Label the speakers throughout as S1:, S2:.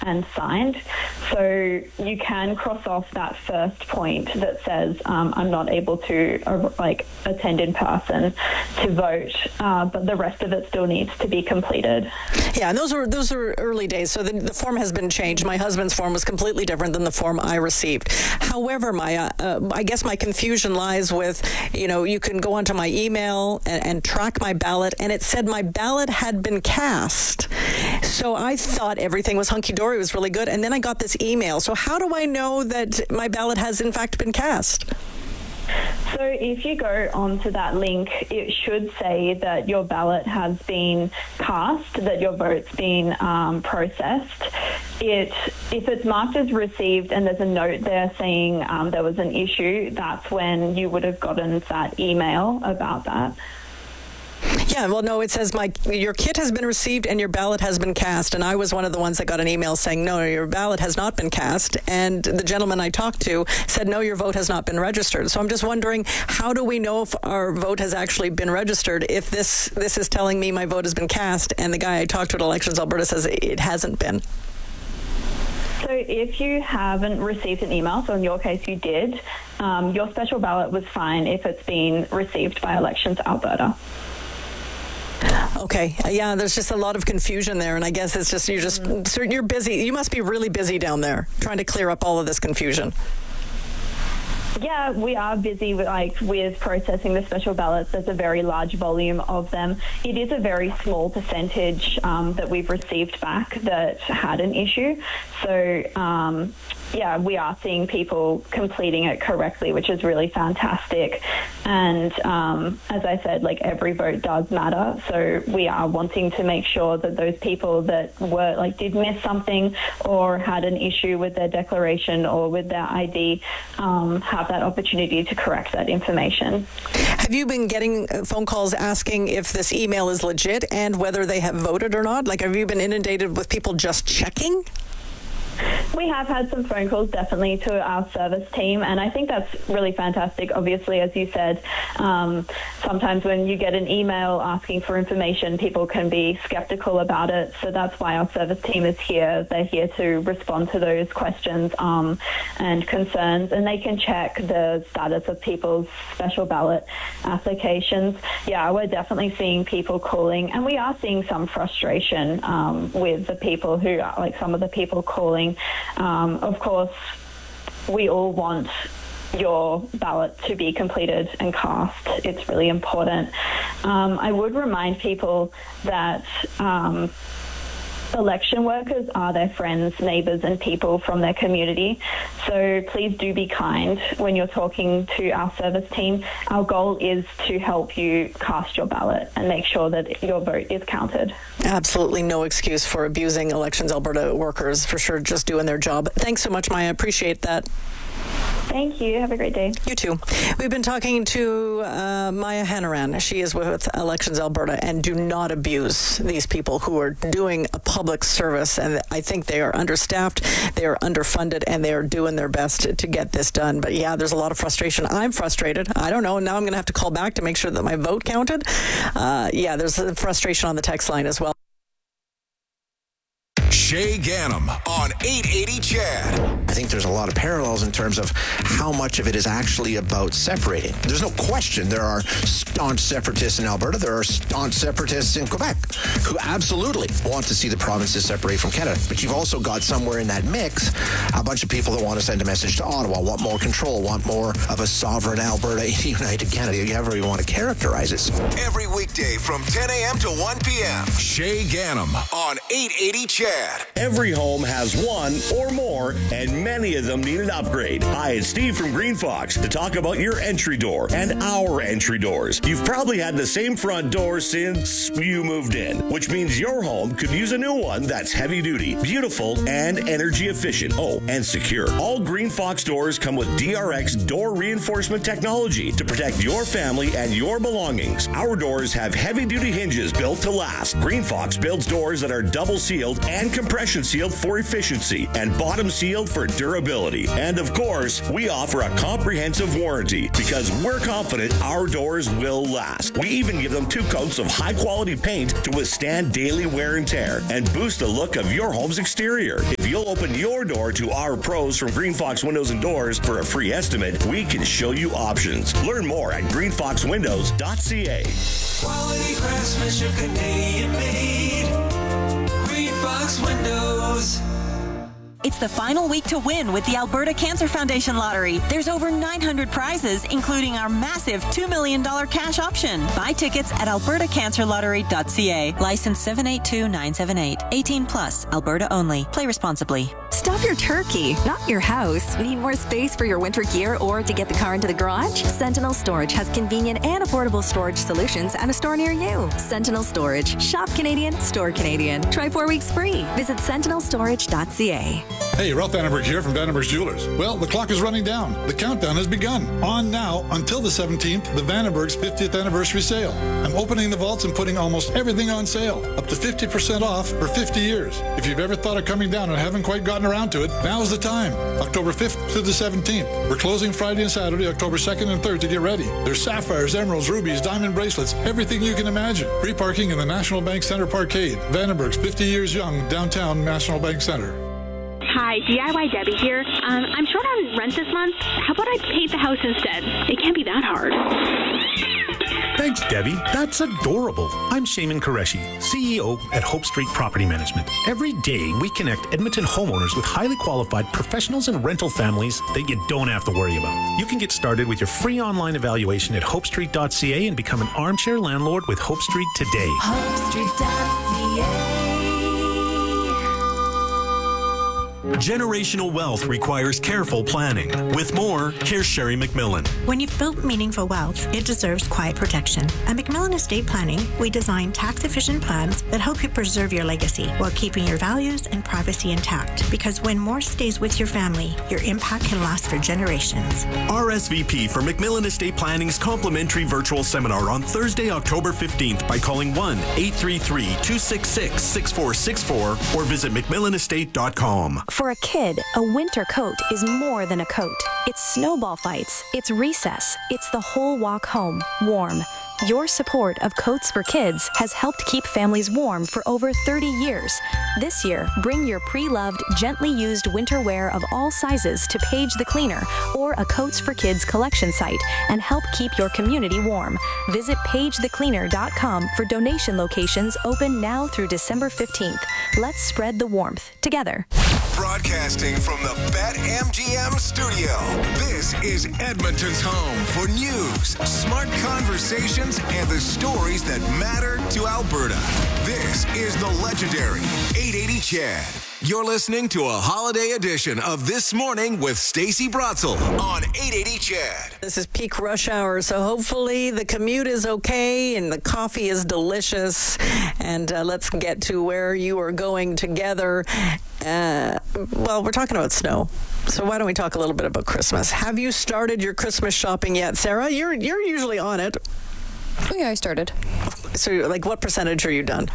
S1: and signed. So you can cross off that first point that says I'm not able to attend in person to vote, but the rest of it still needs to be completed.
S2: Yeah, and those are early days, so the form has been changed. My husband's form was completely different than the form I received. However, Maya, I guess my confusion lies with, you can go onto my email and track my ballot, and it said my ballot had been cast. So I thought everything was hunky-dory, was really good, and then I got this email. So how do I know that my ballot has in fact been cast?
S1: So if you go onto that link, it should say that your ballot has been cast, that your vote's been processed. If it's marked as received and there's a note there saying there was an issue, that's when you would have gotten that email about that.
S2: Yeah, well, no, it says your kit has been received and your ballot has been cast. And I was one of the ones that got an email saying, no, your ballot has not been cast. And the gentleman I talked to said, no, your vote has not been registered. So I'm just wondering, how do we know if our vote has actually been registered if this is telling me my vote has been cast and the guy I talked to at Elections Alberta says it hasn't been?
S1: So if you haven't received an email, so in your case you did, your special ballot was fine if it's been received by Elections Alberta.
S2: Okay. Yeah, there's just a lot of confusion there, and I guess it's just you're busy. You must be really busy down there trying to clear up all of this confusion.
S1: Yeah, we are busy with processing the special ballots. There's a very large volume of them. It is a very small percentage that we've received back that had an issue. So, yeah, we are seeing people completing it correctly, which is really fantastic. And as I said, every vote does matter. So we are wanting to make sure that those people that were did miss something or had an issue with their declaration or with their ID have that opportunity to correct that information.
S2: Have you been getting phone calls asking if this email is legit and whether they have voted or not? Have you been inundated with people just checking?
S1: We have had some phone calls, definitely, to our service team, and I think that's really fantastic. Obviously, as you said, sometimes when you get an email asking for information, people can be skeptical about it, so that's why our service team is here. They're here to respond to those questions and concerns, and they can check the status of people's special ballot applications. Yeah, we're definitely seeing people calling, and we are seeing some frustration with the people who, some of the people calling. Of course, we all want your ballot to be completed and cast. It's really important. I would remind people that election workers are their friends, neighbours and people from their community. So please do be kind when you're talking to our service team. Our goal is to help you cast your ballot and make sure that your vote is counted.
S2: Absolutely no excuse for abusing Elections Alberta workers, for sure, just doing their job. Thanks so much, Maya. I appreciate that.
S1: Thank you. Have a great day.
S2: You too. We've been talking to Maya Hannaran. She is with Elections Alberta, and do not abuse these people who are doing a public service. And I think they are understaffed, they are underfunded, and they are doing their best to get this done. But yeah, there's a lot of frustration. I'm frustrated. I don't know. Now I'm going to have to call back to make sure that my vote counted. Yeah, there's frustration on the text line as well.
S3: Shay Ganem on 880 CHED.
S4: I think there's a lot of parallels in terms of how much of it is actually about separating. There's no question there are staunch separatists in Alberta. There are staunch separatists in Quebec who absolutely want to see the provinces separate from Canada. But you've also got somewhere in that mix a bunch of people that want to send a message to Ottawa, want more control, want more of a sovereign Alberta in a united Canada. You however you want to characterize it.
S3: Every weekday from 10 a.m. to 1 p.m. Shay Ganem on 880 CHED.
S5: Every home has one or more, and many of them need an upgrade. Hi, it's Steve from Green Fox to talk about your entry door and our entry doors. You've probably had the same front door since you moved in, which means your home could use a new one that's heavy duty, beautiful, and energy efficient. Oh, and secure. All Green Fox doors come with DRX door reinforcement technology to protect your family and your belongings. Our doors have heavy duty hinges built to last. Green Fox builds doors that are double sealed and compression sealed for efficiency and bottom sealed for durability. And of course, we offer a comprehensive warranty because we're confident our doors will last. We even give them 2 coats of high-quality paint to withstand daily wear and tear and boost the look of your home's exterior. If you'll open your door to our pros from Green Fox Windows and Doors for a free estimate, we can show you options. Learn more at greenfoxwindows.ca.
S6: Quality craftsmanship, Canadian made. Green Fox Windows.
S7: It's the final week to win with the Alberta Cancer Foundation Lottery. There's over 900 prizes, including our massive $2 million cash option. Buy tickets at albertacancerlottery.ca. License 782978. 18 plus. Alberta only. Play responsibly.
S8: Stuff your turkey, not your house. Need more space for your winter gear or to get the car into the garage? Sentinel Storage has convenient and affordable storage solutions at a store near you. Sentinel Storage. Shop Canadian, store Canadian. Try 4 weeks free. Visit sentinelstorage.ca.
S9: Hey, Ralph Vandenberg here from Vandenberg's Jewelers. Well, the clock is running down. The countdown has begun. On now until the 17th, the Vandenberg's 50th anniversary sale. I'm opening the vaults and putting almost everything on sale, up to 50% off for 50 years. If you've ever thought of coming down and haven't quite gotten around to it, now's the time. October 5th through the 17th. We're closing Friday and Saturday, October 2nd and 3rd to get ready. There's sapphires, emeralds, rubies, diamond bracelets, everything you can imagine. Free parking in the National Bank Center Parkade. Vandenberg's 50 years young, downtown National Bank Center.
S10: Hi, DIY Debbie here. I'm short on rent this month. How about I paint the house instead? It can't be that hard.
S11: Thanks, Debbie. That's adorable. I'm Shaman Qureshi, CEO at Hope Street Property Management. Every day, we connect Edmonton homeowners with highly qualified professionals and rental families that you don't have to worry about. You can get started with your free online evaluation at hopestreet.ca and become an armchair landlord with Hope Street today.
S8: HopeStreet.ca.
S12: Generational wealth requires careful planning. With more, here's Sherry McMillan.
S13: When you've built meaningful wealth, it deserves quiet protection. At McMillan Estate Planning, we design tax-efficient plans that help you preserve your legacy while keeping your values and privacy intact. Because when more stays with your family, your impact can last for generations.
S12: RSVP for McMillan Estate Planning's complimentary virtual seminar on Thursday, October 15th by calling 1-833-266-6464 or visit McMillanestate.com.
S8: For a kid, a winter coat is more than a coat. It's snowball fights, it's recess, it's the whole walk home, warm. Your support of Coats for Kids has helped keep families warm for over 30 years. This year, bring your pre-loved, gently used winter wear of all sizes to Paige the Cleaner or a Coats for Kids collection site and help keep your community warm. Visit pagethecleaner.com for donation locations open now through December 15th. Let's spread the warmth together.
S3: Broadcasting from the BetMGM studio, this is Edmonton's home for news, smart conversations, and the stories that matter to Alberta. This is the legendary 880 Chad. You're listening to a holiday edition of This Morning with Stacey Brotzel on 880 Chad.
S2: This is peak rush hour, so hopefully the commute is okay and the coffee is delicious. And let's get to where you are going together. Well, we're talking about snow, so why don't we talk a little bit about Christmas? Have you started your Christmas shopping yet, Sarah? You're usually on it.
S14: Oh, yeah, I started.
S2: So, like, what percentage are you done?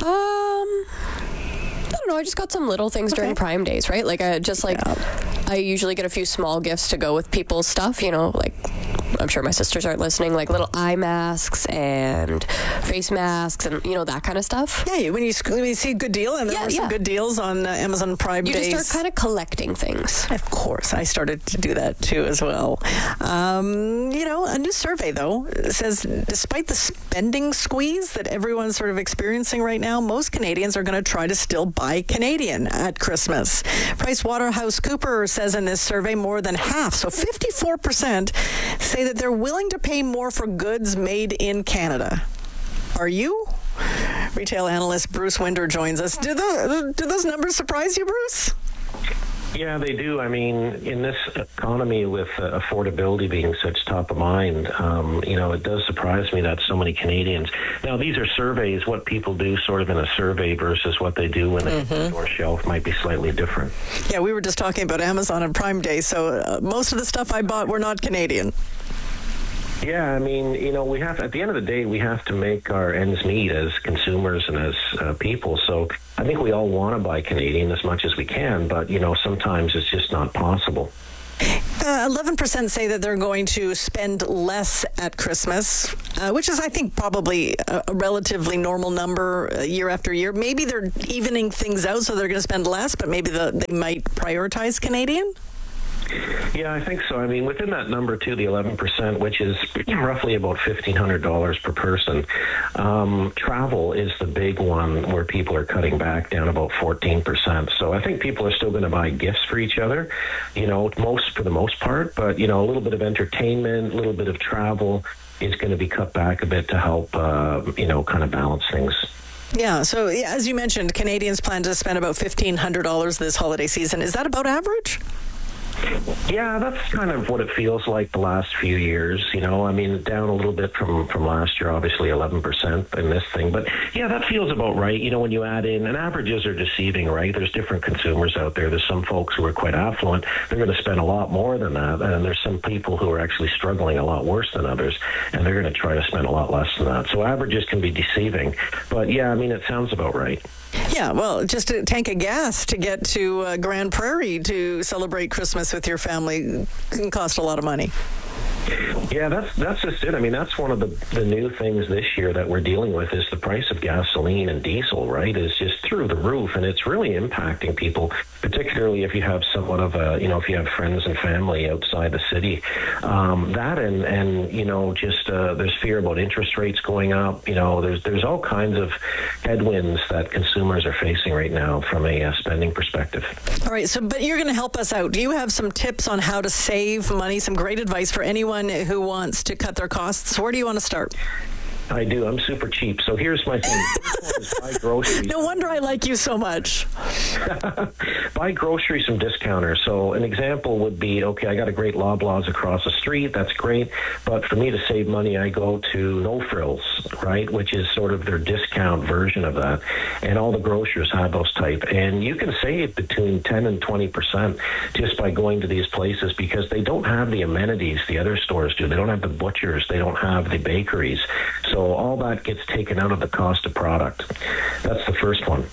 S14: I don't know. I just got some little things during Prime Days, right? Like, I usually get a few small gifts to go with people's stuff, you know, like, I'm sure my sisters aren't listening, like little eye masks and face masks and, you know, that kind of stuff.
S2: Yeah, when you see a good deal, and there were some good deals on Amazon Prime Days.
S14: You just start kind of collecting things.
S2: Of course. I started to do that, too, as well. You know, a new survey, though, says despite the spending squeeze that everyone's sort of experiencing right now, most Canadians are going to try to still buy Canadian at Christmas. PricewaterhouseCoopers says in this survey more than half, so 54%, say that they're willing to pay more for goods made in Canada. Are you? Retail analyst Bruce Winder joins us. Do those numbers surprise you, Bruce?
S15: Yeah, they do. I mean, in this economy with affordability being such top of mind, you know, it does surprise me that so many Canadians. Now, these are surveys. What people do sort of in a survey versus what they do when they hit the store shelf might be slightly different.
S2: Yeah, we were just talking about Amazon and Prime Day, so most of the stuff I bought were not Canadian.
S15: Yeah, I mean, we have, at the end of the day, we have to make our ends meet as consumers and as people. So I think we all want to buy Canadian as much as we can, but, sometimes it's just not possible.
S2: 11% say that they're going to spend less at Christmas, which is, I think, probably a relatively normal number year after year. Maybe they're evening things out, so they're going to spend less, but maybe they might prioritize Canadian?
S15: Yeah, I think so. I mean, within that number, too, the 11%, which is roughly about $1,500 per person, travel is the big one where people are cutting back down about 14%. So I think people are still going to buy gifts for each other, for the most part. But, a little bit of entertainment, a little bit of travel is going to be cut back a bit to help, kind of balance things.
S2: Yeah, so as you mentioned, Canadians plan to spend about $1,500 this holiday season. Is that about average?
S15: Yeah, that's kind of what it feels like the last few years, I mean, down a little bit from last year, obviously 11% in this thing. But, yeah, that feels about right. When you add in, and averages are deceiving, right? There's different consumers out there. There's some folks who are quite affluent. They're going to spend a lot more than that. And there's some people who are actually struggling a lot worse than others, and they're going to try to spend a lot less than that. So averages can be deceiving. But, yeah, I mean, it sounds about right.
S2: Yeah, well, just a tank of gas to get to Grand Prairie to celebrate Christmas with your family can cost a lot of money.
S15: Yeah, that's just it. I mean, that's one of the new things this year that we're dealing with is the price of gasoline and diesel, right, is just through the roof, and it's really impacting people, particularly if you have somewhat of a, if you have friends and family outside the city. That and just there's fear about interest rates going up. There's all kinds of headwinds that consumers are facing right now from a spending perspective.
S2: All right, but you're going to help us out. Do you have some tips on how to save money, some great advice for anyone who wants to cut their costs? Where do you want to start?
S15: I do. I'm super cheap. So here's my thing. Buy groceries.
S2: No wonder I like you so much.
S15: Buy groceries from discounters. So an example would be, okay, I got a great Loblaws across the street. That's great. But for me to save money, I go to No Frills, right, which is sort of their discount version of that. And all the grocers have those type. And you can save between 10 and 20% just by going to these places because they don't have the amenities the other stores do. They don't have the butchers. They don't have the bakeries. So all that gets taken out of the cost of product. That's the first one.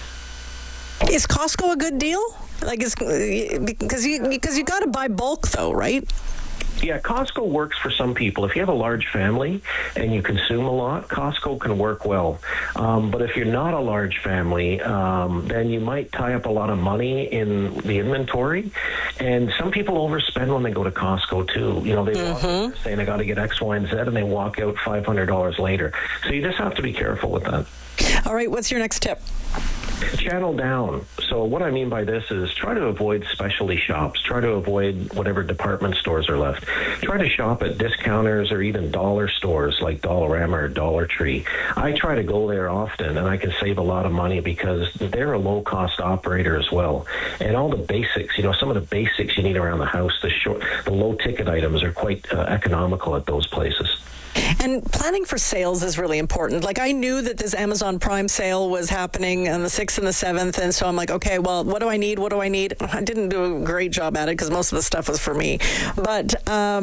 S2: Is Costco a good deal? Because you got to buy bulk though, right?
S15: Yeah, Costco works for some people. If you have a large family and you consume a lot, Costco can work well. But if you're not a large family, then you might tie up a lot of money in the inventory. And some people overspend when they go to Costco, too. They walk out saying, I got to get X, Y, and Z, and they walk out $500 later. So you just have to be careful with that.
S2: All right, what's your next tip?
S15: Channel down. So what I mean by this is try to avoid specialty shops. Try to avoid whatever department stores are left. Try to shop at discounters or even dollar stores like Dollarama or Dollar Tree. I try to go there often, and I can save a lot of money because they're a low-cost operator as well. And all the basics, some of the basics you need around the house, the low-ticket items are quite economical at those places.
S2: And planning for sales is really important. Like, I knew that this Amazon Prime sale was happening on the 6th and the 7th, and so I'm like, okay, well, what do I need? I didn't do a great job at it because most of the stuff was for me. But,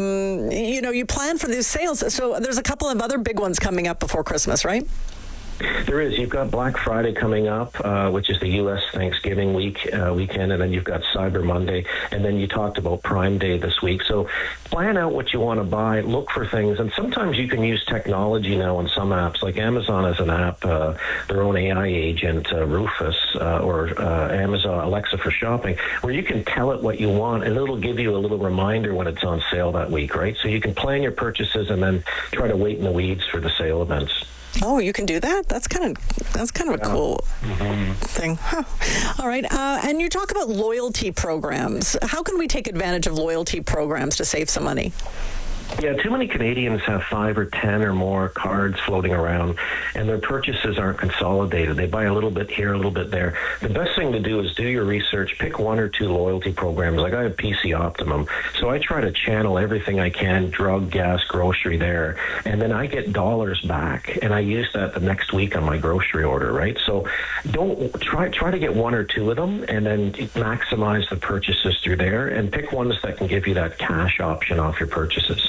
S2: you plan for these sales. So there's a couple of other big ones coming up before Christmas, right?
S15: There is. You've got Black Friday coming up, which is the U.S. Thanksgiving weekend, and then you've got Cyber Monday, and then you talked about Prime Day this week. So plan out what you want to buy, look for things, and sometimes you can use technology now in some apps, like Amazon has an app, their own AI agent, Rufus, or Amazon Alexa for shopping, where you can tell it what you want, and it'll give you a little reminder when it's on sale that week, right? So you can plan your purchases and then try to wait in the weeds for the sale events.
S2: Oh, you can do that? That's kind of a cool thing. Huh. All right. And you talk about loyalty programs. How can we take advantage of loyalty programs to save some money?
S15: Yeah, too many Canadians have 5 or 10 or more cards floating around, and their purchases aren't consolidated. They buy a little bit here, a little bit there. The best thing to do is do your research, pick 1 or 2 loyalty programs. Like I have PC Optimum, so I try to channel everything I can, drug, gas, grocery there, and then I get dollars back, and I use that the next week on my grocery order, right? So don't try to get 1 or 2 of them, and then maximize the purchases through there, and pick ones that can give you that cash option off your purchases.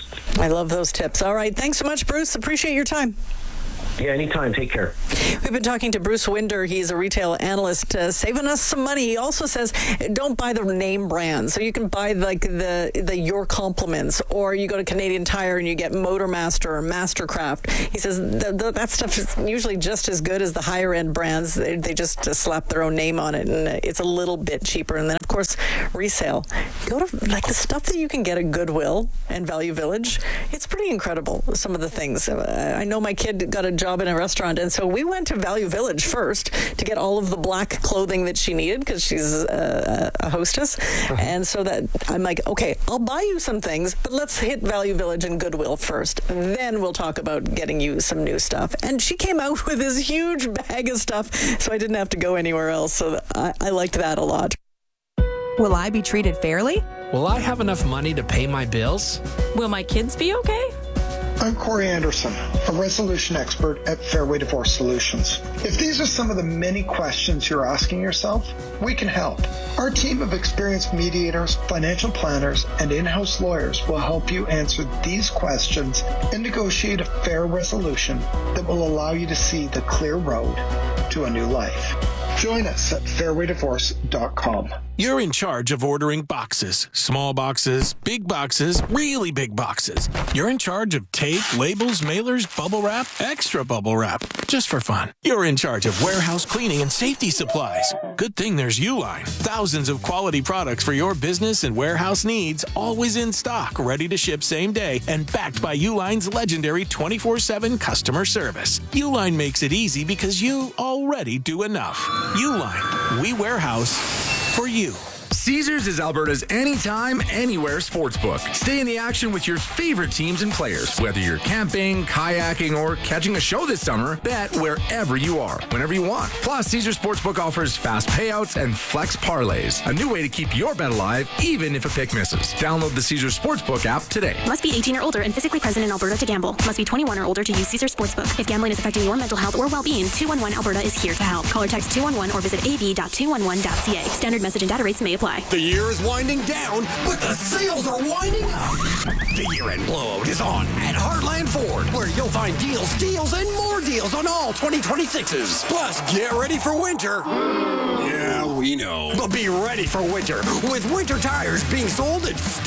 S2: I love those tips. All right. Thanks so much, Bruce. Appreciate your time.
S15: Yeah, anytime. Take care.
S2: We've been talking to Bruce Winder. He's a retail analyst, saving us some money. He also says, don't buy the name brand. So you can buy like the Your Compliments, or you go to Canadian Tire and you get Motormaster or Mastercraft. He says that stuff is usually just as good as the higher end brands. They just slap their own name on it, and it's a little bit cheaper. And then, of course, resale. Go to like the stuff that you can get at Goodwill and Value Village. It's pretty incredible, some of the things. I know my kid got a job in a restaurant, and so we went to Value Village first to get all of the black clothing that she needed because she's a hostess. And so that I'm like, okay, I'll buy you some things, but let's hit Value Village and Goodwill first. Then we'll talk about getting you some new stuff. And she came out with this huge bag of stuff, so I didn't have to go anywhere else. So I liked that a lot.
S16: Will I be treated fairly?
S17: Will I have enough money to pay my bills?
S16: Will my kids be okay?
S18: I'm Corey Anderson, a resolution expert at Fairway Divorce Solutions. If these are some of the many questions you're asking yourself, we can help. Our team of experienced mediators, financial planners, and in-house lawyers will help you answer these questions and negotiate a fair resolution that will allow you to see the clear road to a new life. Join us at fairwaydivorce.com.
S19: You're in charge of ordering boxes. Small boxes, big boxes, really big boxes. You're in charge of tape, labels, mailers, bubble wrap, extra bubble wrap, just for fun. You're in charge of warehouse cleaning and safety supplies. Good thing there's Uline. Thousands of quality products for your business and warehouse needs, always in stock, ready to ship same day, and backed by Uline's legendary 24/7 customer service. Uline makes it easy because you already do enough. Uline, we warehouse for you.
S20: Caesars is Alberta's anytime, anywhere sportsbook. Stay in the action with your favorite teams and players. Whether you're camping, kayaking, or catching a show this summer, bet wherever you are, whenever you want. Plus, Caesars Sportsbook offers fast payouts and flex parlays. A new way to keep your bet alive, even if a pick misses. Download the Caesars Sportsbook app today.
S21: Must be 18 or older and physically present in Alberta to gamble. Must be 21 or older to use Caesars Sportsbook. If gambling is affecting your mental health or well-being, 211 Alberta is here to help. Call or text 211 or visit ab.211.ca. Standard message and data rates may apply.
S22: The year is winding down, but the sales are winding up. The year-end blowout is on at Heartland Ford, where you'll find deals, and more deals on all 2026s. Plus, get ready for winter. Yeah, we know. But be ready for winter with winter tires being sold at